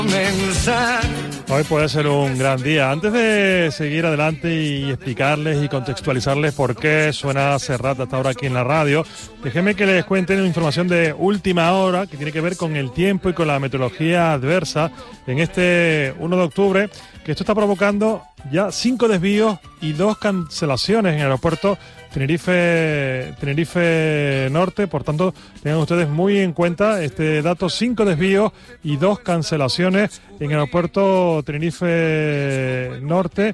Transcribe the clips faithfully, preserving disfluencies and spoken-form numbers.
Hoy puede ser un gran día. Antes de seguir adelante y explicarles y contextualizarles por qué suena Serrat hasta ahora aquí en la radio, déjenme que les cuente una información de última hora que tiene que ver con el tiempo y con la meteorología adversa en este uno de octubre, que esto está provocando ya cinco desvíos y dos cancelaciones en el aeropuerto Tenerife, Tenerife Norte. Por tanto, tengan ustedes muy en cuenta este dato: cinco desvíos y dos cancelaciones en el aeropuerto Tenerife Norte.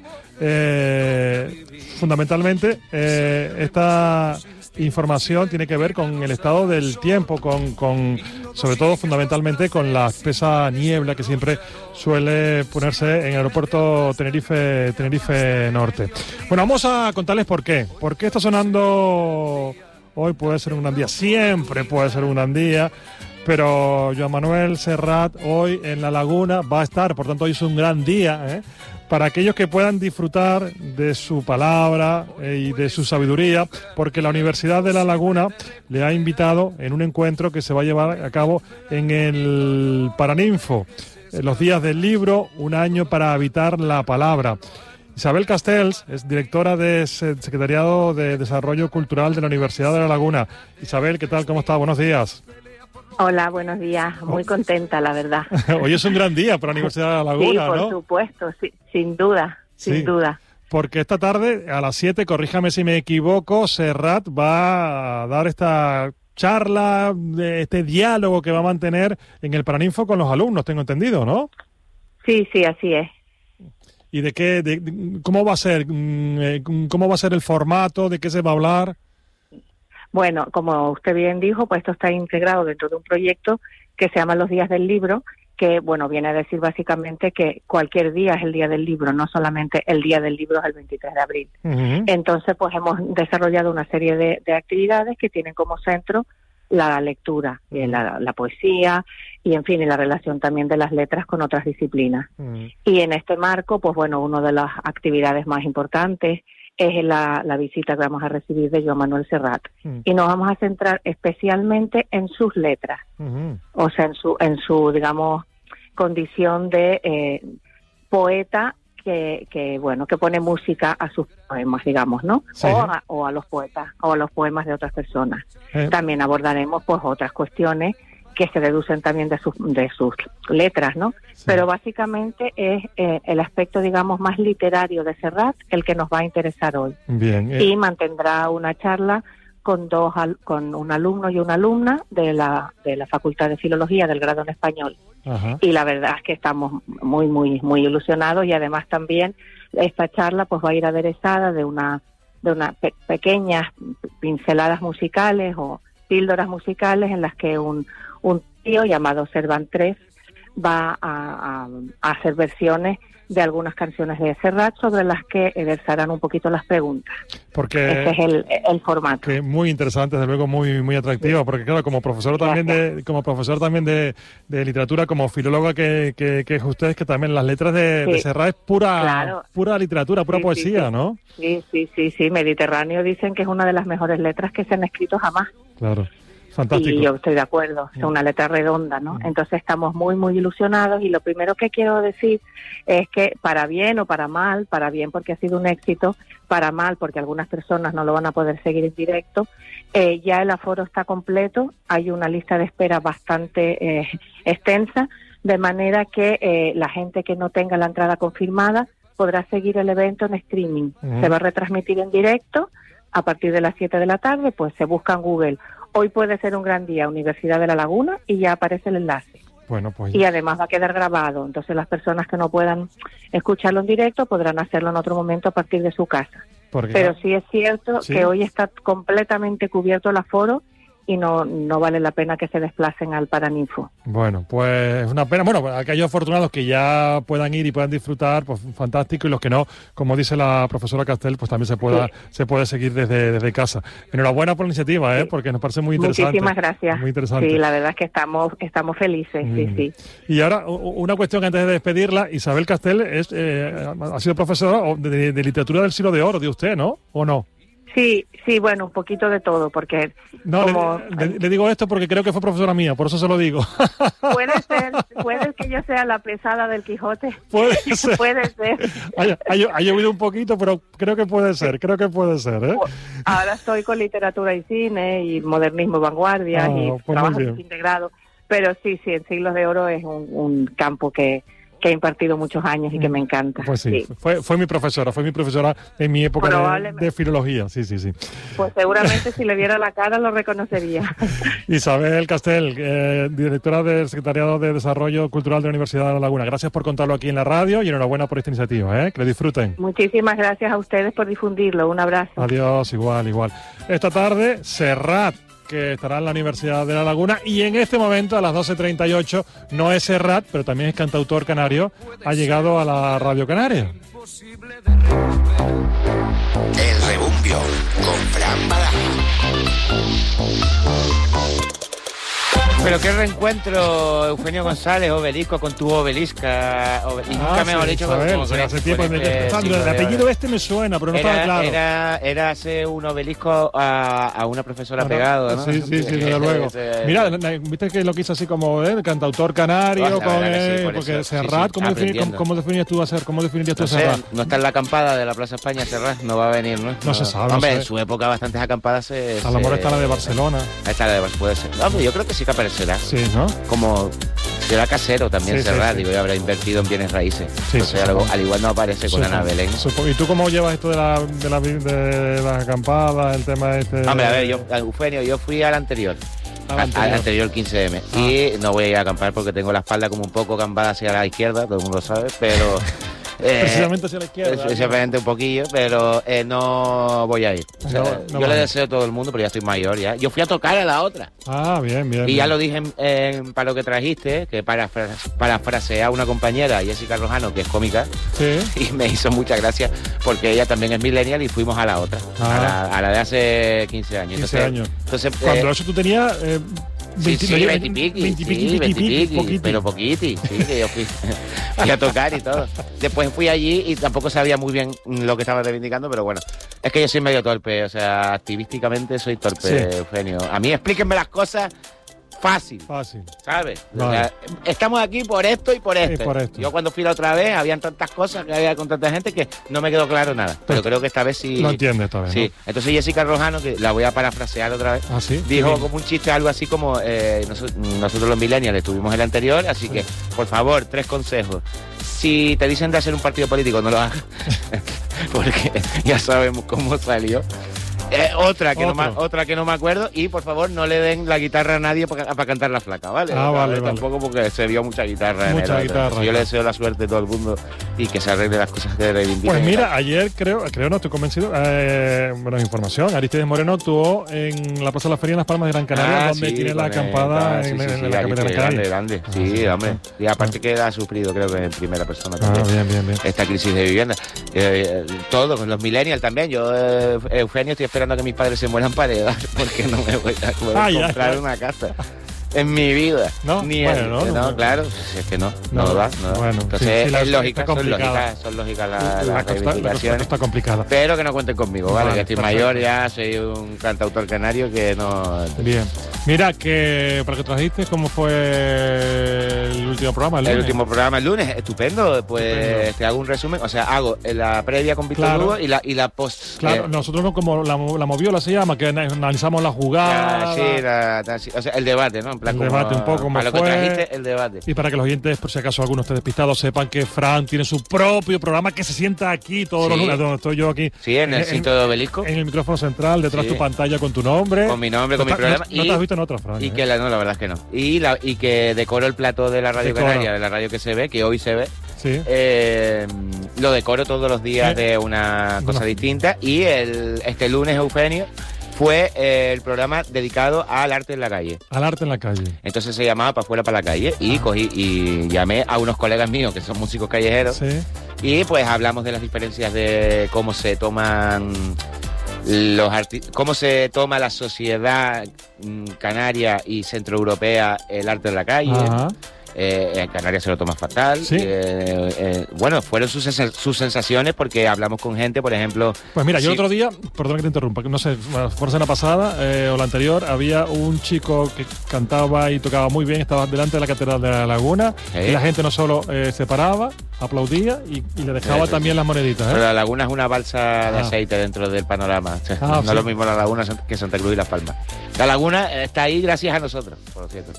Eh, fundamentalmente, eh, esta información tiene que ver con el estado del tiempo, con, con sobre todo fundamentalmente con la espesa niebla que siempre suele ponerse en el aeropuerto Tenerife, Tenerife Norte. Bueno, vamos a contarles por qué. ¿Por qué está sonando hoy? Puede ser un gran día, siempre puede ser un gran día, pero Joan Manuel Serrat hoy en La Laguna va a estar, por tanto hoy es un gran día, ¿eh? Para aquellos que puedan disfrutar de su palabra eh, y de su sabiduría, porque la Universidad de La Laguna le ha invitado en un encuentro que se va a llevar a cabo en el Paraninfo, en los días del libro, un año para habitar la palabra. Isabel Castells es directora del Secretariado de Desarrollo Cultural de la Universidad de La Laguna. Isabel, ¿qué tal? ¿Cómo está? Buenos días. Hola, buenos días. Muy contenta, la verdad. Hoy es un gran día para la Universidad de La Laguna, ¿no? Sí, por ¿no? supuesto, sí, sin duda, sin sí, duda. Porque esta tarde, a las siete, corríjame si me equivoco, Serrat va a dar esta charla, este diálogo que va a mantener en el Paraninfo con los alumnos, tengo entendido, ¿no? Sí, sí, así es. ¿Y de qué, de, de, cómo va a ser, cómo va a ser el formato, de qué se va a hablar? Bueno, como usted bien dijo, pues esto está integrado dentro de un proyecto que se llama Los Días del Libro, que, bueno, viene a decir básicamente que cualquier día es el Día del Libro, no solamente el Día del Libro es el veintitrés de abril. Uh-huh. Entonces, pues hemos desarrollado una serie de, de actividades que tienen como centro la lectura, uh-huh. la, la poesía y, en fin, y la relación también de las letras con otras disciplinas. Uh-huh. Y en este marco, pues bueno, una de las actividades más importantes es la, la visita que vamos a recibir de Joan Manuel Serrat. Uh-huh. Y nos vamos a centrar especialmente en sus letras, uh-huh. o sea, en su, en su, digamos, condición de eh, poeta que, que, bueno, que pone música a sus poemas, digamos, ¿no? Sí. O, a, o a los poetas, o a los poemas de otras personas. Eh. También abordaremos, pues, otras cuestiones que se deducen también de sus, de sus letras, ¿no? Sí. Pero básicamente es eh, el aspecto, digamos, más literario de Serrat el que nos va a interesar hoy. Bien. Eh. Y mantendrá una charla con dos con un alumno y una alumna de la de la Facultad de Filología del grado en español. Ajá. Y la verdad es que estamos muy, muy, muy ilusionados, y además también esta charla pues va a ir aderezada de una de unas pe- pequeñas pinceladas musicales o píldoras musicales en las que un un tío llamado Cervantes va a, a, a hacer versiones de algunas canciones de Serrat sobre las que versarán un poquito las preguntas. Porque ese es el, el formato. Que muy interesante, desde luego muy muy atractivo, porque claro, como profesor también de como profesor también de, de literatura, como filóloga que, que, que es usted, que también las letras de, sí. de Serrat es pura claro. pura literatura, pura sí, poesía, sí, sí. ¿no? Sí, sí, sí, sí, Mediterráneo dicen que es una de las mejores letras que se han escrito jamás. Claro. Fantástico. Y yo estoy de acuerdo, es una letra redonda, ¿no? Entonces estamos muy, muy ilusionados, y lo primero que quiero decir es que para bien o para mal, para bien porque ha sido un éxito, para mal porque algunas personas no lo van a poder seguir en directo, eh, ya el aforo está completo, hay una lista de espera bastante eh, extensa, de manera que eh, la gente que no tenga la entrada confirmada podrá seguir el evento en streaming. Uh-huh. Se va a retransmitir en directo a partir de las siete de la tarde, pues se busca en Google. Hoy puede ser un gran día, Universidad de La Laguna, y ya aparece el enlace. Bueno, pues... Y además va a quedar grabado, entonces las personas que no puedan escucharlo en directo podrán hacerlo en otro momento a partir de su casa. Porque, Pero sí es cierto ¿sí? que hoy está completamente cubierto el aforo y no no vale la pena que se desplacen al Paraninfo. Bueno, pues es una pena. Bueno, aquellos afortunados que ya puedan ir y puedan disfrutar, pues fantástico, y los que no, como dice la profesora Castel, pues también se pueda sí. se puede seguir desde, desde casa. Enhorabuena por la iniciativa, ¿eh? Sí. Porque nos parece muy interesante. Muchísimas gracias. Muy interesante. Sí, la verdad es que estamos estamos felices, mm. sí, sí. Y ahora, una cuestión antes de despedirla. Isabel Castel es, eh, ha sido profesora de, de literatura del siglo de oro de usted, ¿no? ¿O no? Sí, sí, bueno, un poquito de todo, porque... No, como... le, le, le digo esto porque creo que fue profesora mía, por eso se lo digo. Puede ser, puede que yo sea la pesada del Quijote. Puede ser. Puede ser. Ha llovido un poquito, pero creo que puede ser, creo que puede ser, ¿eh? Ahora estoy con literatura y cine y modernismo y vanguardia oh, y pues trabajo integrado, pero sí, sí, en Siglos de Oro es un, un campo que... que he impartido muchos años y que me encanta. Pues sí, sí. Fue, fue mi profesora, fue mi profesora en mi época de, de filología, sí, sí, sí. Pues seguramente si le viera la cara lo reconocería. Isabel Castel, eh, directora del Secretariado de Desarrollo Cultural de la Universidad de La Laguna. Gracias por contarlo aquí en la radio y enhorabuena por esta iniciativa, ¿eh? Que le disfruten. Muchísimas gracias a ustedes por difundirlo. Un abrazo. Adiós, igual, igual. Esta tarde, Serrat, que estará en la Universidad de La Laguna, y en este momento a las doce treinta y ocho no es Serrat, pero también es cantautor canario, ha llegado a la Radio Canaria. El Rebumbio con Fran Badaja. Pero qué reencuentro, Eugenio González, Obelisco, con tu obelisca. Obe... Y nunca ah, mejor sí, dicho Isabel, como, sí, como hace tiempo. este, Sandro, el apellido este me suena, pero no era, estaba claro. Era, era hace un obelisco a, a una profesora Ahora, pegado, ¿no? Sí, sí, sí, desde luego. Mira, viste que lo quiso así como ¿eh? cantautor canario, oh, con, eh, sí, porque eso, Serrat, sí, sí, ¿cómo, defini cómo, ¿cómo definirías tú a ser? ¿Cómo definirías tú no a Serrat? Sé, no está en la acampada de la Plaza España, Serrat, no va a venir, ¿no? No, no se sabe. Hombre, no sé. en su época bastantes acampadas se... A lo mejor está la de Barcelona. Está la de Barcelona, puede ser. No, yo creo que sí que aparecerá. Sí, ¿no? Como... Será casero también, sí, Serrat, sí, sí. Digo, y habrá invertido en bienes raíces. Sí, Entonces, sí, al, al igual no aparece con Ana Belén. ¿Y tú cómo llevas esto de, la, de, la, de las acampadas, el tema este? Hombre, a ver, yo, Eugenio, yo fui al anterior. Al anterior, al anterior quince eme. Ah. Y no voy a ir a acampar porque tengo la espalda como un poco cambada hacia la izquierda, todo el mundo sabe, pero... Eh, precisamente hacia la izquierda. Precisamente ¿no? un poquillo, pero eh, no voy a ir. O sea, no, no yo le deseo a todo el mundo, pero ya estoy mayor ya. Yo fui a tocar a la otra. Ah, bien, bien. Y bien. ya lo dije en, en, para lo que trajiste, que para parafrasear a una compañera, Jessica Rojano, que es cómica, sí. Y me hizo mucha gracia porque ella también es millennial y fuimos a la otra, ah. a, la, a la de hace quince años. quince entonces, años. Entonces, Cuando eh, eso tú tenías... Eh, veinte, sí, sí, veintipiqui, sí, veintipiqui, pero poquiti, sí, que yo fui, fui a tocar y todo. Después fui allí y tampoco sabía muy bien lo que estaba reivindicando, pero bueno, es que yo soy medio torpe, o sea, activísticamente soy torpe, sí. Eugenio. A mí explíquenme las cosas fácil, fácil, ¿sabes? Vale. O sea, estamos aquí por esto y por esto. Y por esto. Yo cuando fui la otra vez habían tantas cosas que había con tanta gente que no me quedó claro nada, pero, pero creo que esta vez sí. Lo entiendes esta vez, sí. ¿no? Entonces Jessica Rojano, que la voy a parafrasear otra vez, ¿Ah, sí? dijo sí. como un chiste, algo así como eh, nosotros, nosotros los millennials tuvimos el anterior, así sí. que, por favor, tres consejos. Si te dicen de hacer un partido político, no lo hagas, porque ya sabemos cómo salió. Eh, otra, que no me, otra que no me acuerdo. Y por favor no le den la guitarra a nadie para pa cantar la flaca, ¿vale? Ah, o sea, vale, tampoco vale. Porque se vio mucha guitarra. Mucha en el guitarra. Entonces, yo le deseo la suerte a todo el mundo y que se arregle las cosas que reivindiquen. Pues mira, ayer creo, creo no estoy convencido, eh, bueno, información, Aristides Moreno actuó en la Plaza de la Feria en Las Palmas de Gran Canaria, ah, donde sí, tiene la acampada sí, en, sí, en, sí, en la capital de Canaria. Grande, grande. Ah, sí, sí, hombre. Y aparte ah. que ha sufrido, creo que en primera persona también. Ah, bien, bien, bien. Esta crisis de vivienda. Eh, todo, con los millennials también. Yo, eh, Eugenio, estoy esperando a que mis padres se mueran para heredar, porque no me voy a poder ah, comprar ya, una casa en mi vida. No, ni bueno, en, no, no, no, claro, es que no, no, no da. No da. Bueno, entonces sí, sí, es lógica, son lógicas, son lógicas las la, la la reivindicaciones. Está complicada. Pero que no cuenten conmigo, ¿vale? vale que estoy perfecto. mayor ya, soy un cantautor canario que no... Bien. Mira, que para que trajiste, ¿cómo fue el último programa? El, el lunes? último programa el lunes, estupendo. Pues estupendo. te hago un resumen, o sea, hago la previa con Víctor claro. Hugo y la, y la post... Claro, eh, nosotros no como la, la moviola se llama, que analizamos la jugada. Sí, la, la, o sea, el debate, ¿no? En plan, el como, debate un poco como para fue. Lo que trajiste, el debate. Y para que los oyentes, por si acaso algunos estén despistados, sepan que Fran tiene su propio programa que se sienta aquí todos sí. los lunes, donde estoy yo aquí. Sí, en el cinto de Obelisco. En el micrófono central, detrás de sí. tu pantalla con tu nombre. Con mi nombre, con mi programa. No, no te has visto en otra, Fran. Y ¿eh? que la, no, la verdad es que no. Y, la, y que decoro el plato de la Radio decoro. Canaria, de la radio que se ve, que hoy se ve. Sí. Eh, lo decoro todos los días ¿Eh? de una cosa no. distinta. Y el, este lunes, Eugenio, fue eh, el programa dedicado al arte en la calle. Al arte en la calle. Entonces se llamaba Pa' Fuera, para la calle. Y ah. cogí y llamé a unos colegas míos que son músicos callejeros. Sí. Y pues hablamos de las diferencias de cómo se toman los arti- cómo se toma la sociedad canaria y centroeuropea el arte en la calle. Ajá. Eh, en Canarias se lo toma fatal. ¿Sí? Eh, eh, bueno, fueron sus, sus sensaciones porque hablamos con gente, por ejemplo... Pues mira, yo sí. el otro día, perdón que te interrumpa, no sé, fue la semana pasada eh, o la anterior, había un chico que cantaba y tocaba muy bien, estaba delante de la Catedral de la Laguna, ¿Sí? y la gente no solo eh, se paraba, aplaudía y, y le dejaba Sí, sí, también sí. las moneditas. ¿eh? Pero la Laguna es una balsa de Ah. aceite dentro del panorama. O sea, Ah, no sí. es lo mismo la Laguna que Santa Cruz y Las Palmas. La Laguna está ahí gracias a nosotros, por cierto,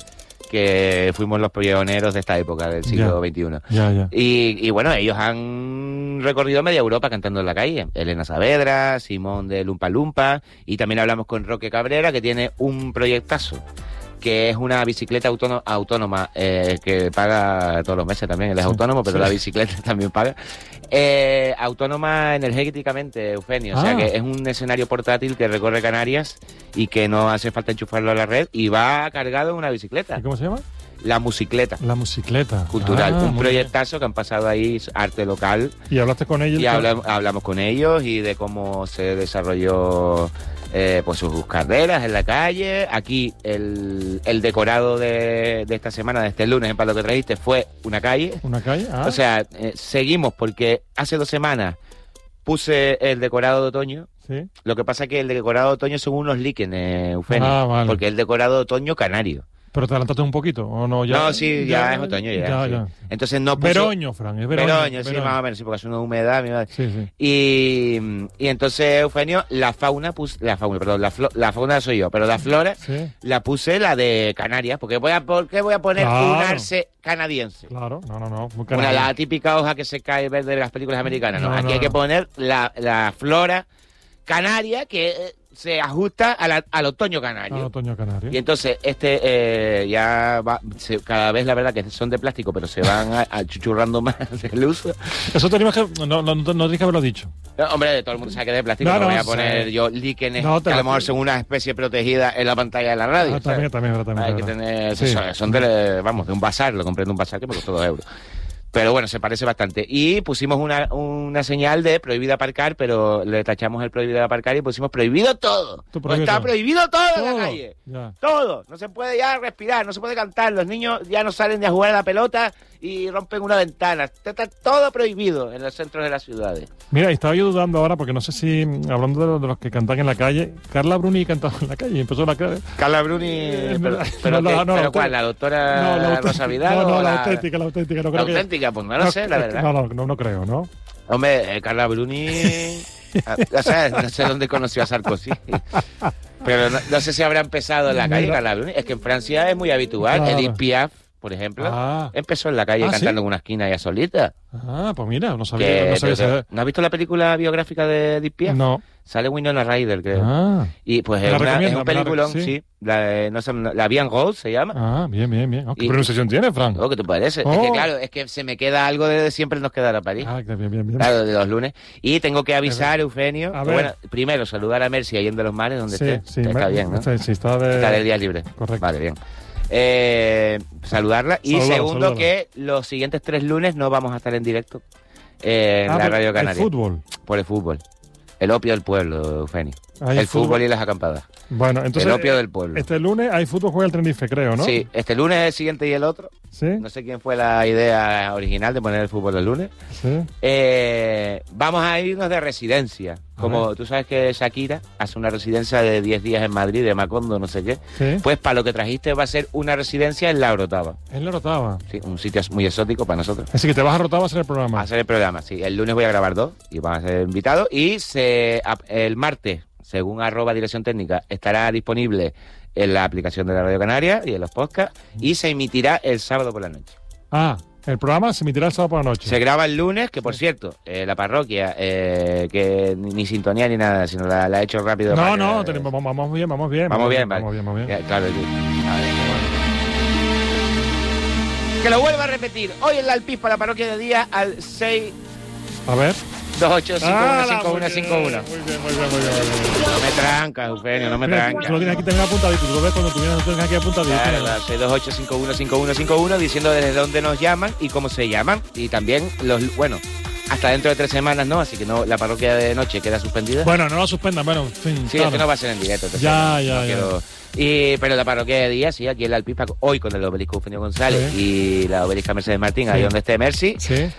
que fuimos los pioneros de esta época del siglo Ya. veintiuno. Ya, ya. Y, y bueno, ellos han recorrido media Europa cantando en la calle. Elena Saavedra, Simón de Lumpa Lumpa, y también hablamos con Roque Cabrera, que tiene un proyectazo, que es una bicicleta autónoma, autónoma eh, que paga todos los meses también. Él es Sí, autónomo, pero sí. la bicicleta también paga. Eh, autónoma energéticamente, Eugenio. O sea Ah. que es un escenario portátil que recorre Canarias y que no hace falta enchufarlo a la red y va cargado en una bicicleta. ¿Y cómo se llama? La Musicleta La Musicleta. Cultural. Ah, un muy proyectazo que han pasado ahí, arte local. bien. ¿Y hablaste con ellos? Y habla- hablamos con ellos y de cómo se desarrolló eh, pues sus carreras en la calle. Aquí el, el decorado de, de esta semana, de este lunes, en Para lo que trajiste, fue una calle. ¿Una calle? Ah, O sea, eh, seguimos porque hace dos semanas puse el decorado de otoño. sí. Lo que pasa es que el decorado de otoño son unos líquenes, Eugenio. Ah, vale. Porque el decorado de otoño canario. ¿Pero te adelantaste un poquito o no? Ya, no, sí, ya, es otoño ya. Ya, sí. ya. Entonces no puso... Veroño, Fran, es Veroño. Veroño, sí, Veroño. más o menos, sí, porque es una humedad, mi madre. Sí, sí. Y, y entonces, Eugenio, la fauna, pus, la fauna, perdón, la, flo, la fauna soy yo, pero la flora Sí, la puse la de Canarias, porque voy a, ¿por qué voy a poner Claro. un arce canadiense? claro, no, no, no. Muy Una, canario. la típica hoja que se cae verde de las películas americanas, ¿no? No, Aquí no, hay que no. poner la, la flora canaria que eh, se ajusta a la- al otoño canario. Ah, otoño canario. Y entonces, este eh, ya va, se- cada vez la verdad que son de plástico, pero se van a- achuchurrando más del uso. Eso teníamos que... No, no, no, no tienes que haberlo dicho. No, hombre, todo el mundo sabe que es de plástico, No, no, no, voy a sí. poner yo líquenes No, te que a la- lo mejor son una especie protegida en la pantalla de la radio. Ah, ¿sabes? también, también, verdad, también, Hay que verdad. tener, Sí. son, son de, vamos, de un bazar, lo compré en un bazar que me costó dos euros. Pero bueno, se parece bastante. Y pusimos una, una señal de prohibido aparcar, pero le tachamos el prohibido aparcar y pusimos prohibido todo. Tú Pues prohibido está todo. prohibido todo, en Todo. la calle. Ya. Todo. No se puede ya respirar, no se puede cantar. Los niños ya no salen de a jugar a la pelota y rompen una ventana. Está, está todo prohibido en los centros de las ciudades. Mira, estaba yo dudando ahora, porque no sé si, hablando de los, de los que cantan en la calle, Carla Bruni cantaba en la calle, empezó la calle. Carla Bruni, Eh, pero, no, pero, no, qué- no, pero la ¿cuál? ¿La doctora auténtica- Rosa Vidal? No, no, o la, la auténtica, la auténtica, no la creo que... auténtica? Pues no lo sé, la verdad. No, no, no, no creo, ¿no? Hombre, eh, Carla Bruni, ah, o sea, no sé dónde conoció a Sarkozy. Pero no, no sé si habrá empezado en la calle Mira. Carla Bruni. Es que en Francia es muy habitual. Claro. Edith Piaf, por ejemplo, Ah. empezó en la calle Ah, cantando ¿sí? en una esquina ya solita. Ah, pues mira, no sabía, Que- no sabía que- ese- ¿No has visto la película biográfica de Edith Piaf? No. Sale Winona Ryder, creo. Ah, Y pues ¿Me es, la una- es recomienda? un ¿Me la re- peliculón, sí? sí. La, eh, no sé, la Bien Rose se llama. ah, bien, bien, bien. Oh, ¿Qué Y- pronunciación tiene, Fran? Oh, ¿qué te parece? Es Oh. que claro, es que se me queda algo de siempre nos queda la París. Ah, que bien, bien, bien. Claro, de los lunes. Y tengo que avisar, Eugenio, A que, ver. bueno, primero saludar a Mercy ahí en De los Mares, donde Sí, esté. sí, Está me- bien, ¿no? Sí, sí, está de... Está de día libre. Correcto. Vale, bien. Eh, saludarla. Y Salúdala, segundo, salúdala. que los siguientes tres lunes no vamos a estar en directo eh, en Ah, la pero Radio el Canaria. fútbol. Por el fútbol. El opio del pueblo, Eugenio. Hay el fútbol. fútbol y las acampadas. Bueno, entonces... el opio del pueblo. Este lunes hay fútbol, juega el Tenerife, creo, ¿no? Sí, este lunes es el siguiente y el otro. ¿Sí? No sé quién fue la idea original de poner el fútbol el lunes. Sí. Eh, vamos a irnos de residencia. A Como ver. tú sabes que Shakira hace una residencia de diez días en Madrid, de Macondo, no sé qué. Sí. Pues para lo que trajiste va a ser una residencia en La Orotava. Él lo rotaba. Sí, un sitio muy exótico para nosotros. Así que te vas a rotar, va a ser el programa. Va a ser el programa, sí. El lunes voy a grabar dos y van a ser invitados. Y se, a- el martes, según arroba dirección técnica, estará disponible en la aplicación de la Radio Canaria y en los podcasts. Y se emitirá el sábado por la noche. Ah, el programa se emitirá el sábado por la noche. Se graba el lunes, que por cierto, eh, la parroquia, eh, que ni, ni sintonía ni nada, sino la, la he hecho rápido. No, para no, que- tenemos, vamos, vamos bien, vamos bien. Vamos bien, vale. Vamos bien, vamos bien. Ya, claro, sí. A ver, bueno. Que lo vuelva a repetir. Hoy en la Alpis para la parroquia de día al seis A ver. dos ocho cinco uno cinco uno Ah, cinco uno. Muy bien, muy bien, muy bien. Muy bien. No me trancas, Eugenio, no me Mira, trancas. tú lo tienes aquí también apuntadito. Tú lo ves cuando tú vienes, lo tienes aquí apuntadito. Claro, la seis dos ocho cinco uno cinco uno cinco uno diciendo desde dónde nos llaman y cómo se llaman. Y también los, bueno, hasta dentro de tres semanas no, así que no, la parroquia de noche queda suspendida. Bueno, no la suspendan, bueno, en fin. Sí, claro. es que no va a ser en directo. Ya, no, ya, no ya. Quiero... Y, pero la parroquia de día, sí, aquí en la Alpispa, hoy con el obelisco Eugenio González Sí. y la obelisca Mercedes Martín, Sí. ahí donde esté Mercy. Sí.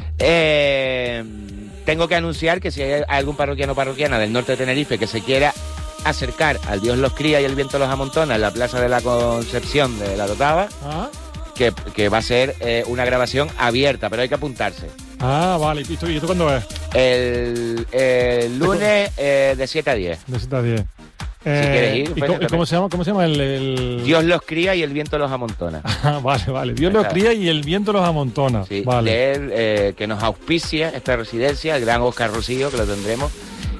Eh, tengo que anunciar que si hay algún parroquiano o parroquiana del norte de Tenerife que se quiera acercar al Dios los cría y el viento los amontona en la Plaza de la Concepción de la Totava, Ah, que, que va a ser eh, una grabación abierta, pero hay que apuntarse. ah vale. ¿Y tú, y tú cuándo es? El, el lunes eh, de siete a diez. De siete a diez. quieres ir, ¿y pues, cómo, y cómo se llama? ¿Cómo se llama el...? el... Dios los cría y el viento los amontona. Ah, vale, vale. Dios los cría y el viento los amontona. Sí, vale. de él, eh, que nos auspicia esta residencia, el gran Oscar Rosillo, que lo tendremos.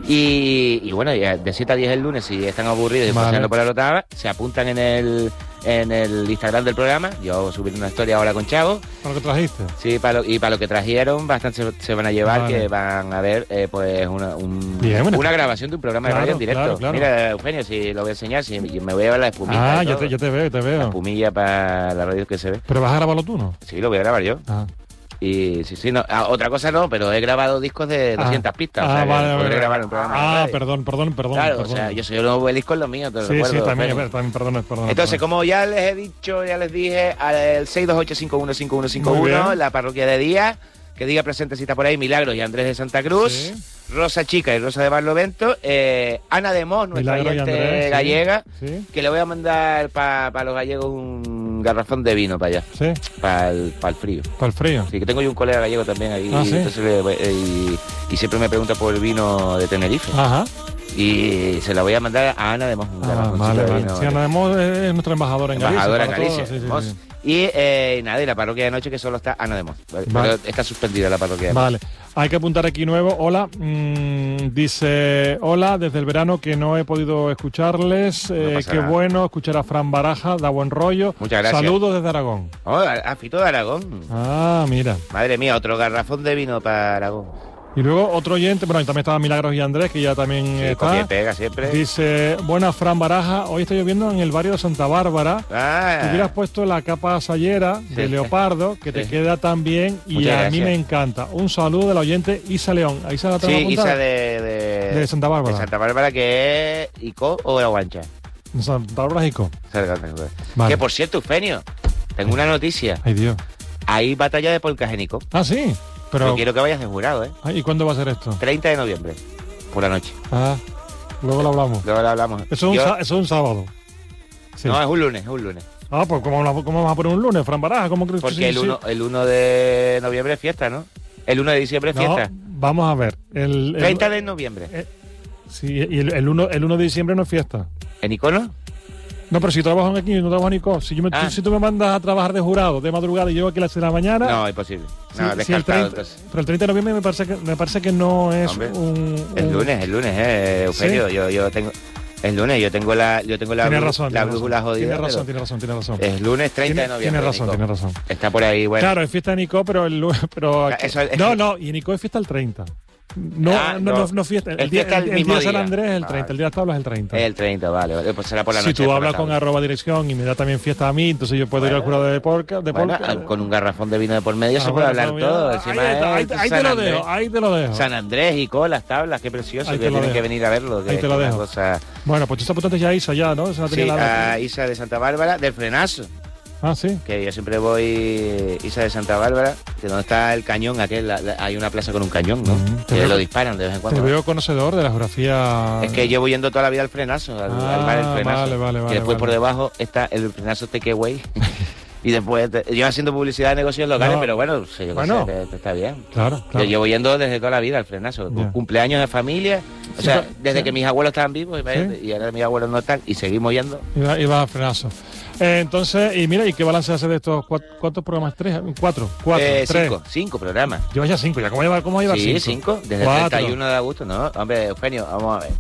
Y, y bueno, ya de siete a diez el lunes, si están aburridos y Vale. paseando por la Rotava, se apuntan en el, en el Instagram del programa. Yo subiré una historia ahora con Chavo. ¿Para lo que trajiste? Sí, para lo, y para lo que trajeron, bastante se, se van a llevar, Vale. que van a ver pues pues una, un- Bien, bueno. una grabación de un programa Claro, de radio en directo. claro, claro. Mira, Eugenio, si lo voy a enseñar, si me voy a llevar la espumilla. Ah, y yo todo. te, yo te veo, te La veo. espumilla para la radio que se ve. ¿Pero vas a grabarlo tú, no? Sí, lo voy a grabar yo. Ah. Y sí, sí, no, ah, otra cosa no, pero he grabado discos de doscientas Ah. pistas. Ah, o sea, que vale, podré vale. grabar un programa. de Ah, radio. perdón, perdón, perdón. Claro, perdón. o sea, yo soy un obelisco en lo mío, te lo Sí, recuerdo. sí, también, Eugenio. también, perdón, perdón. Entonces, como ya les he dicho, ya les dije, al seis dos ocho cinco uno cinco uno cinco Muy uno, bien. la parroquia de Día, que diga presente si está por ahí, Milagros y Andrés de Santa Cruz, Sí. Rosa Chica y Rosa de Barlovento, eh, Ana de Mos, nuestra Milagro y oyente Andrés, sí. gallega, Sí, que le voy a mandar para los gallegos un garrafón de vino para allá, sí, para el, para el frío. para el frío. Sí, que tengo yo un colega gallego también ahí, Ah, ¿sí? entonces le- eh, y, y siempre me pregunta por el vino de Tenerife. Ajá. Y se la voy a mandar a Ana de Mos, un Ah, garrafoncito vale, de vale. vino. Sí, Ana de Mos es nuestra embajadora en Galicia. Embajadora en para todo. Galicia. Sí, sí, Mos. sí. Y eh, nada, y la parroquia de noche que solo está Ana de Mos. Vale. Vale. Pero está suspendida la parroquia de Vale, hay que apuntar aquí nuevo. Hola, mm, dice, hola, desde el verano que no he podido escucharles. Eh, pasa qué nada. bueno escuchar a Fran Baraja, da buen rollo. Muchas gracias. Saludos desde Aragón. Oh, a, a Fito de Aragón. Ah, mira. Madre mía, otro garrafón de vino para Aragón. Y luego otro oyente, bueno, y también estaba Milagros y Andrés, que ya también Sí, está. copia y pega siempre. Dice, buena Fran Baraja, hoy está lloviendo en el barrio de Santa Bárbara. Ah, Te hubieras puesto la capa sayera de Sí. leopardo, que te Sí. queda tan bien y Muchas a mí gracias. me encanta. Un saludo del oyente Isa León. ¿A Isa la sí, tenemos Isa apuntada? de, de, De Santa Bárbara. De Santa Bárbara, que es Ico o la Guancha. Santa Bárbara Jico. Vale. Que por cierto, Eufenio, tengo una noticia. Ay, Dios. Hay batalla de polcagénico. Ah, sí. Pero, Pero quiero que vayas de jurado, ¿eh? Ay, ¿y cuándo va a ser esto? treinta de noviembre, por la noche. Ah, luego lo hablamos. Luego lo hablamos. Eso es un, Yo- sa- eso es un sábado. Sí. No, es un lunes, es un lunes. Ah, pues ¿cómo, la- cómo vamos a poner un lunes, Fran Baraja? ¿Cómo crees? Porque Sí, el sí. uno, el uno de noviembre es fiesta, ¿no? El uno de diciembre es No, fiesta. vamos a ver. El, el- treinta de noviembre. eh, Sí, y el, el, uno, el uno de diciembre no es fiesta. ¿En Icono? No, pero si trabajo aquí, no trabajo en ICO. Si, yo me- Ah. si tú me mandas a trabajar de jurado de madrugada y llego aquí a las seis de la mañana. No, imposible. sí, No, sí, el descartado treinta, entonces. pero el treinta de noviembre me parece que, me parece que no es Hombre, un, El un- lunes, el lunes, eh, Eugenio. ¿Sí? Yo, yo tengo. El lunes, yo tengo la, yo tengo la, Tiene bru- razón. la tiene brújula razón, jodida. Tiene razón, pero tiene razón, tiene razón. Es lunes treinta Tiene- de noviembre. Tiene razón, Nico. tiene razón. Está por ahí, bueno. Claro, es fiesta en ICO, pero el lu- pero aquí- Eso es- no, no, y en ICO es fiesta el treinta. No, Ah, no, no. no, no fiesta. El, Es día, fiesta el el- el mismo día de San día. Andrés es el Vale. treinta, el día de las tablas es el treinta. El treinta, vale, vale. Pues será por la si noche. tú por hablas la con tarde. arroba dirección y me da también fiesta a mí, entonces yo puedo ir al Bueno. jurado de polka. De Bueno, polka. con un garrafón de vino de por medio Ah, se puede bueno, hablar pues todo. mira, Encima ahí, está, ahí, es ahí San te lo Andrés. dejo, ahí te lo dejo. San Andrés y con las tablas, qué precioso, Ahí que te lo tienen dejo. que venir a verlo. Que Ahí te lo es una dejo. cosa- Bueno, pues tú estás apuntando ya a Isa, ya, ¿no? Esa la Sí, tenía la- a Isa de Santa Bárbara, del frenazo. Ah, sí. Que yo siempre voy, Isa de Santa Bárbara, que donde está el cañón, aquel, la- la- hay una plaza con un cañón, ¿no? Mm, te Que veo- lo disparan de vez en Te cuando. veo conocedor de la geografía. Es que llevo yendo toda la vida al frenazo, al, Ah, al bar del frenazo. vale, vale, que vale, después por vale. debajo está el frenazo Takeaway. Y después, te- yo haciendo publicidad de negocios locales, No. pero bueno, sí, yo Bueno. sé que está bien. Claro, claro. Yo llevo yendo desde toda la vida al frenazo. Ya. Cumpleaños de familia. O Sí, sea, pero- desde sí. que mis abuelos estaban vivos Sí. y ahora mis abuelos no están y seguimos yendo. Iba, iba a frenazo. Eh, entonces, y mira, ¿y qué balance hace de estos cuatro, cuántos programas? ¿Tres? ¿Cuatro? ¿Cuatro? Eh, ¿Tres? cinco, cinco programas. Llevas ya cinco, ya. ¿Cómo lleva, cómo lleva Sí, cinco? cinco. Desde Cuatro. el treinta y uno de agosto, ¿no? Hombre, Eugenio, vamos a ver.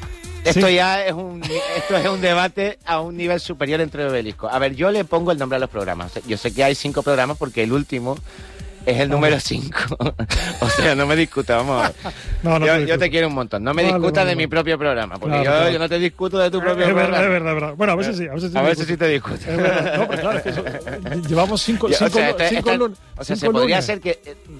Esto Sí. ya es un esto es un debate a un nivel superior entre obeliscos. A ver, yo le pongo el nombre a los programas. Yo sé que hay cinco programas porque el último es el número cinco. O sea, no me discuta, vamos a ver. No, no yo, te yo discuto. te quiero un montón. No me Vale, discutas vale, de mi vale. propio programa, porque Claro, yo, claro. yo no te discuto de tu propio Es programa. verdad, es verdad, es verdad. Bueno, a veces sí, a veces sí. A te veces sí discuto. te discuto. Es verdad. No, pero claro, es que eso- llevamos cinco, Ya, cinco, o sea, esta- cinco esta- lunes. o sea, cinco se podría lunes. hacer que eh, de-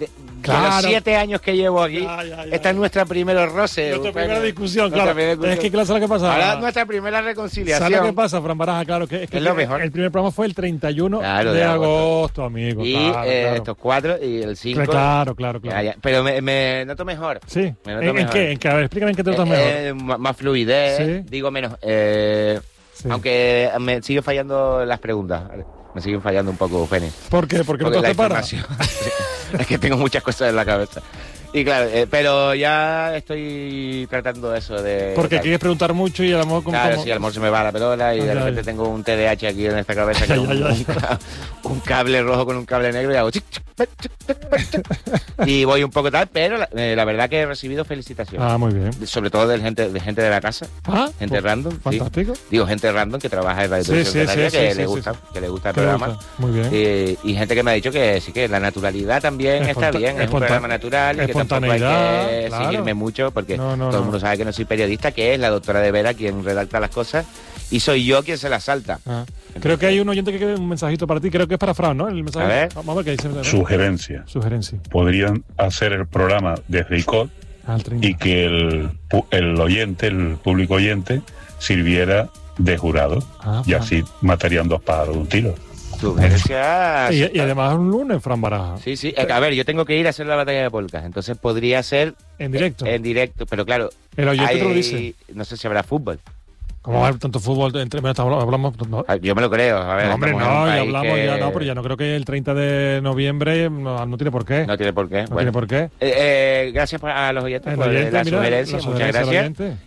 Claro. De los siete años que llevo aquí, Ya, ya, ya. esta es nuestra primera roce. Nuestra Eugenio. primera discusión, Nuestra claro. primera discusión. Es que, claro, ¿sabes lo que pasa? Ahora nuestra primera reconciliación. ¿Sabes lo que pasa, Fran Baraja? Claro, que es que Es lo el- mejor. el primer programa fue el treinta y uno Claro, de, de agosto, agosto. amigo. Y claro, eh, claro. estos cuatro y el cinco. Claro, claro, claro. Ya, ya. Pero me, me noto mejor. Sí. Me noto ¿En, en mejor. qué? ¿En qué? A ver, explícame en qué te notas Eh, mejor. eh, más más fluidez, Sí. digo menos. Eh, Sí. Aunque me siguen fallando las preguntas. Me siguen fallando un poco, Eugenio. ¿Por qué? Porque no te la preparas. información. Es que tengo muchas cosas en la cabeza. Y claro, eh, pero ya estoy tratando eso de... Porque claro, quieres preguntar mucho y a lo mejor como... Claro, como- sí, a lo mejor se me va la pelota y Ah, de ya, repente ya. tengo un T D A H aquí en esta cabeza que Ya, es un, ya, ya. un ca- un cable rojo con un cable negro y hago... chic, chic, pe, chic, pe, pe, chic. Y voy un poco tal, pero la, eh, la verdad que he recibido felicitaciones. Ah, muy bien. Sobre todo de gente, de gente de la casa, Ah, gente pues, random. sí. fantástico. Digo, gente random que trabaja en Radio Sí, Televisión sí, Canaria, sí, que sí, le sí, gusta, sí. que le gusta el ¿Qué le programa. gusta? Muy bien. Eh, y gente que me ha dicho que sí, que la naturalidad también está Esponta- bien, es un esponta- programa natural y que tampoco hay espontaneidad, que claro. seguirme mucho porque No, no, todo el no. mundo sabe que no soy periodista, que es la doctora de Vera quien redacta las cosas y soy yo quien se las salta. Ah. Creo que hay un oyente que quiere un mensajito para ti, creo que es para Fran, ¿no? El mensaje. A ver. Vamos a ver qué dice. Sugerencia. Sugerencia. Podrían hacer el programa desde I C O T Al treinta. y que el, pu- el oyente, el público oyente, sirviera de jurado. Ah, y Fran. así matarían dos pájaros de un tiro. Sugerencia. Y, y además un lunes, Fran Baraja. Sí, sí. A ver, yo tengo que ir a hacer la batalla de polcas, entonces podría ser En directo. en directo, pero claro. El oyente hay- te lo dice. No sé si habrá fútbol. Como hay tanto fútbol, entre, bueno, estamos- hablamos... No, Ah, Yo me lo creo. A ver, no, hombre, estamos en un no, ya país hablamos, que ya no, pero ya no creo que el treinta de noviembre no, no tiene por qué. No tiene por qué. No bueno. tiene por qué. Eh, eh, gracias por- a los oyentes El por oyente, la mira, sugerencia, la muchas sugerencia del gracias. oyente.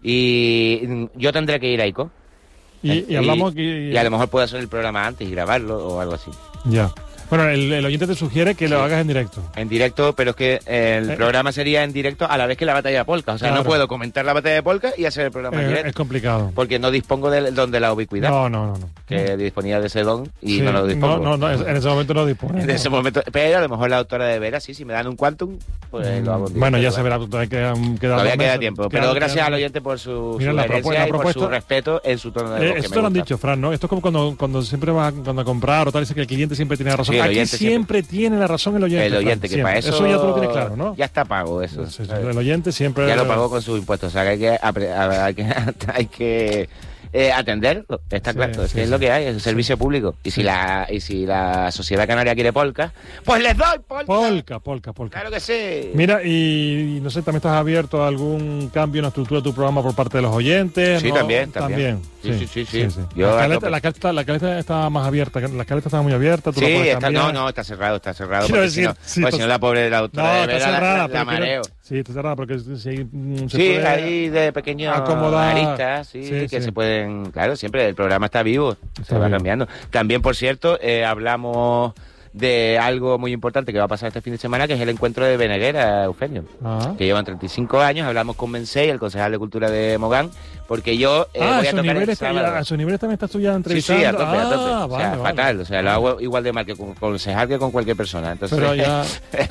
Y mm, yo tendré que ir a ICO. Y, y hablamos... Y, y a lo mejor puedo hacer el programa antes y grabarlo o algo así. Ya. Bueno, el, el oyente te sugiere que lo Sí. hagas en directo. En directo, pero es que el Eh. programa sería en directo a la vez que la batalla de polka. O sea, Claro. no puedo comentar la batalla de polka y hacer el programa en Eh, directo. es complicado. Porque no dispongo del don de la ubicuidad, No, no, no. no. que disponía de ese don y Sí, no lo dispongo. no, no, no, en ese momento no dispone. En no. ese momento, pero a lo mejor la doctora de Vera, sí, si me dan un quantum, pues lo hago en Bueno, ya directo, se verá, todavía queda, queda Todavía dos queda meses. tiempo, Queda- pero gracias queda- al oyente por su Mira, la sugerencia propu- la y por su propuesta- respeto en su tono de voz. Eh, que esto me lo han gusta. dicho, Fran, ¿no? Esto es como cuando, cuando siempre vas a, cuando a comprar o tal, dice que el cliente siempre tiene la razón. Sí, el Aquí oyente siempre, tiene la razón el oyente. El Fran, oyente, que siempre. para eso, Eso ya tú lo tienes claro, ¿no? Ya está pago eso. Sí, sí, el oyente siempre... Ya lo pagó con sus impuestos, o sea que hay que, apre- a- hay que, hay que eh, atenderlo, está Sí, claro, es sí, que es sí. lo que hay, es el servicio público. Y si la y si la sociedad canaria quiere polka, pues les doy polka. Polka, polka, polka. Claro que sí. Mira, y, y no sé, ¿también estás abierto a algún cambio en la estructura de tu programa por parte de los oyentes? Sí, ¿no? también, también. Sí, sí, sí, sí. Yo La a caleta, tope. la, caleta, la caleta está más abierta, la caleta está muy abierta. Tú Sí, la puedes está, cambiar. no, no, está cerrado, está cerrado. Quiero Porque si decir, no, sí, porque está- si no la pobre de la No, autora de está Vera la- cerrada, la, la pero quiero- mareo. Sí, está cerrada porque si, mm, se Sí, puede ahí de pequeños acomodar. aristas, sí, Sí, que sí. se pueden... Claro, siempre el programa está vivo, Está se va vivo. cambiando. También, por cierto, eh, hablamos de algo muy importante que va a pasar este fin de semana, que es el encuentro de Beneguera, Eugenio. Ah. Que llevan treinta y cinco años, hablamos con Mensei, el concejal de Cultura de Mogán, porque yo eh, Ah, voy a a su, tocar nivel el está, sábado. a su nivel también estás tú ya Sí, entrevistando. sí, a tope, a tope. Ah, o sea, vale, vale. fatal. O sea, lo hago igual de mal que con concejal que con cualquier persona. Entonces, Pero ya...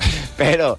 pero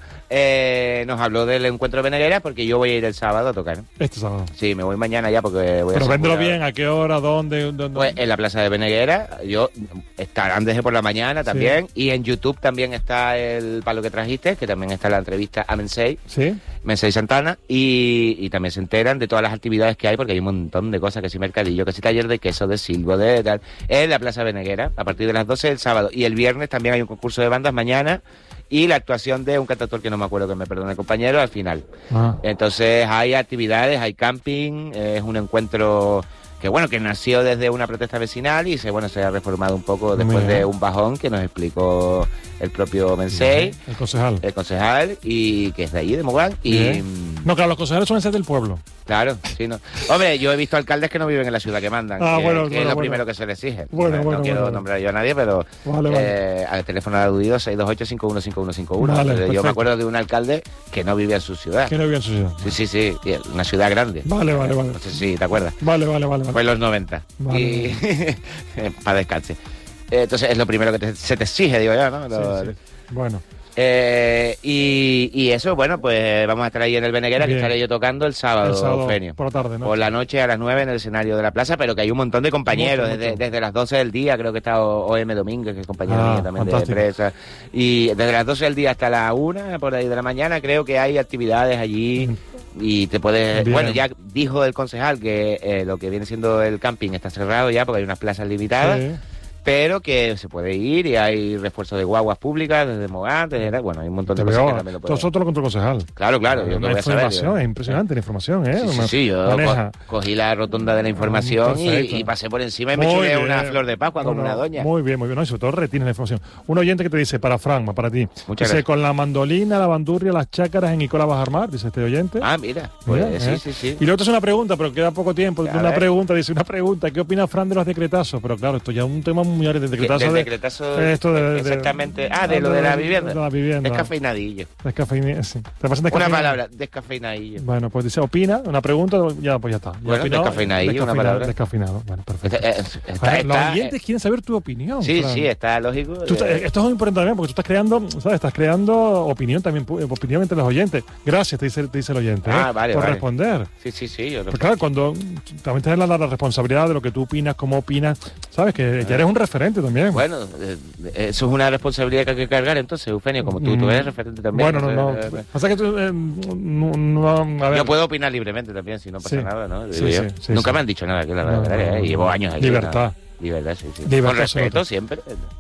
eh, nos habló del encuentro de Beneguera porque yo voy a ir el sábado a tocar. Este sábado. Sí, me voy mañana ya porque voy a Pero ser véndelo jurado. bien, ¿a qué hora? ¿Dónde? dónde? Pues en la plaza de Beneguera, yo estarán desde por la mañana también, y en YouTube también está el palo que trajiste, que también está la entrevista a Mensei, ¿Sí? Mensei Santana, y, y también se enteran de todas las actividades que hay, porque hay un montón de cosas, que si mercadillo, que si taller de queso, de silbo, de tal, en la plaza Beneguera, a partir de las doce del sábado, y el viernes también hay un concurso de bandas mañana, y la actuación de un cantautor que no me acuerdo, que me perdone el compañero, al final. Ah. Entonces hay actividades, hay camping, eh, es un encuentro que bueno, que nació desde una protesta vecinal y se bueno se ha reformado un poco después Bien. de un bajón que nos explicó el propio Mensei, El concejal. el concejal, y que es de allí, de Mogán, y Bien. No, claro, los concejales suelen ser del pueblo. claro, sí, no. Hombre, yo he visto alcaldes que no viven en la ciudad que mandan, Ah, que, bueno, que bueno, es lo bueno. primero que se les exige. Bueno, no bueno, quiero bueno. nombrar yo a nadie, pero Vale, vale. eh, al teléfono de aludido seis dos ocho, cinco uno cinco uno cinco uno. Vale, Yo perfecto. me acuerdo de un alcalde que no vivía en su ciudad. Que no vive en su ciudad. Sí, sí, sí, y una ciudad grande. Vale, vale, vale. No sé si te acuerdas. Vale, vale, vale. Fue vale. en los noventa. Vale. Y para descanse. Eh, Entonces es lo primero que te- se te exige, digo yo, ¿no? Lo- Sí, sí. Bueno. Eh, y, y eso, bueno, pues vamos a estar ahí en el Beneguera, Bien. que estaré yo tocando el sábado, El sábado Eugenio. por la tarde, ¿no? Por la noche a las nueve en el escenario de la plaza, pero que hay un montón de compañeros, Mucho, desde, mucho. desde las doce del día, creo que está O- OM Domínguez, que es compañero Ah, mío también fantástico. de presa. Y desde las doce del día hasta la una, por ahí de la mañana, creo que hay actividades allí. Y te puedes... Bien. Bueno, ya dijo el concejal que eh, lo que viene siendo el camping está cerrado ya, porque hay unas plazas limitadas. Sí. Pero que se puede ir y hay refuerzo de guaguas públicas desde Mogán, desde... Bueno, hay un montón de Te cosas que veo, también lo todo pueden... eso te lo contó el concejal. Claro, claro, yo Una lo voy a saber. información, yo- es impresionante la información, ¿eh? Sí, sí, Una- sí, yo maneja. co- cogí la rotonda de la información y, Perfecto. y pasé por encima y me Muy chulé bien. una flor de Pascua No, como no, una doña. Muy bien, muy bien. No, y sobre todo retienes la información. Un oyente que te dice, para Franma, para ti. Muchas dice, gracias. con la mandolina, la bandurria, las chácaras en Nicola Bajarmar, dice este oyente. Ah, mira, pues Mira, sí, ¿eh? sí, sí. Y lo otro es una pregunta, pero queda poco tiempo. A Una ver. pregunta, dice, una pregunta. ¿Qué opina Fran de los decretazos? Pero claro, esto ya es un tema muy área de decretazo. Del de- decretazo, esto de- de- exactamente. Ah, de lo de la vivienda. De la vivienda. Descafeinadillo. Descafeini- sí. ¿Te pasa Una descafeina- palabra, descafeinadillo. Bueno, pues dice, opina, una pregunta, ya, pues ya está. Ya Bueno, opinó, descafeinadillo, una descafeinado, palabra. Descafeinado, bueno, perfecto. Está- eh, está- Bueno, los está- oyentes quieren saber tu opinión. Sí, Fran. sí, está lógico. Tú estás- eh, esto es muy importante también porque tú estás creando, ¿sabes? Estás creando opinión también, pu- opinión entre los oyentes. Gracias, te dice, te dice el oyente, ¿eh? Ah, vale, por vale. responder. Sí, sí, sí. Yo lo- Pues claro, cuando también tienes la, la responsabilidad de lo que tú opinas, cómo opinas, ¿sabes? Que ya eres un referente también. Bueno, eh, eso es una responsabilidad que hay que cargar entonces, Eugenio, como tú, tú eres referente también. Bueno, no, no. Eh, eh, Pasa que tú, eh, no, no- a ver. Yo puedo opinar libremente también, si no pasa Sí. nada, ¿no? Sí, Digo yo. sí, sí, Nunca sí. me han dicho nada, que la No, verdad, no, eh, no, llevo no. años allí. Libertad. ¿no? Libertad, sí, sí. Libertad Con respeto absoluta. siempre.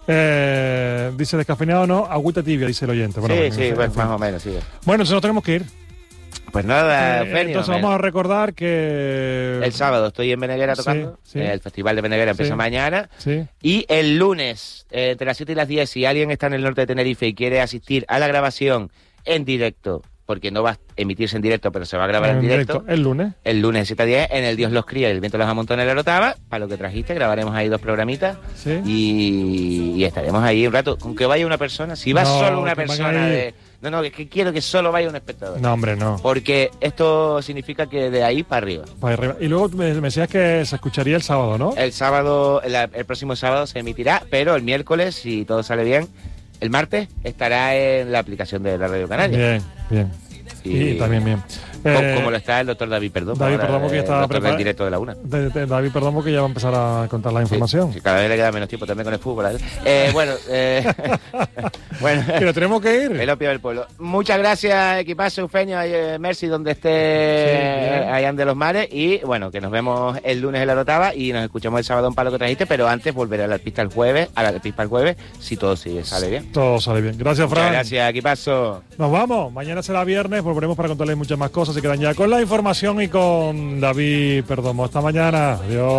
Eh, dice descafeinado no, agüita tibia, dice el oyente. Bueno, sí, bueno, sí, en fin, bueno, en fin. más o menos, sí. Bueno, entonces nos tenemos que ir. Pues nada, Eh, Eugenio. entonces me- vamos a recordar que... El sábado estoy en Beneguera Sí, tocando. sí. El Festival de Beneguera empieza Sí. mañana. Sí. Y el lunes, eh, entre las siete y las diez, si alguien está en el norte de Tenerife y quiere asistir a la grabación en directo, porque no va a emitirse en directo, pero se va a grabar en, En directo, directo, el lunes. el lunes de siete a diez, en el Dios los cría y el viento los amontona en la rotava, para lo que trajiste, grabaremos ahí dos programitas Sí. y, y estaremos ahí un rato. Con que vaya una persona, si va No, solo una que van persona ahí. de... No, no, es que quiero que solo vaya un espectador. No, hombre, no. Porque esto significa que de ahí para arriba. Para arriba. Y luego me, me decías que se escucharía el sábado, ¿no? El sábado, el, el próximo sábado se emitirá, pero el miércoles, si todo sale bien, el martes estará en la aplicación de la Radio Canaria. Bien, bien. Y- Y, también bien. Co- Eh, como lo está el doctor David Perdomo. David ahora, Perdomo, que eh, está el doctor prepara- del directo de la una. de- de- David, perdón, porque ya va a empezar a contar la información. Sí, sí, cada vez le queda menos tiempo también con el fútbol. ¿eh? Eh, bueno, eh, bueno, Pero tenemos que ir. el opio del pueblo. Muchas gracias, equipazo, Eufemio, eh, Mercy, donde esté Sí, bien. allá de los mares. Y bueno, que nos vemos el lunes en la rotava y nos escuchamos el sábado en palo que trajiste, pero antes volveré a la pista el jueves, a la pista el jueves, si todo sigue, sale bien. Todo sale bien. Gracias, Muchas Fran. gracias, equipazo. Nos vamos. Mañana será viernes. Volveremos para contarles muchas más cosas. Se quedan ya con la información y con David Perdomo. Hasta mañana. Adiós.